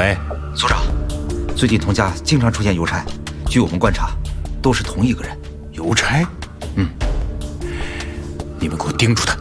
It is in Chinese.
喂， 组长，最近童家经常出现邮差，据我们观察，都是同一个人。 邮差？ 嗯， 你们给我盯住他。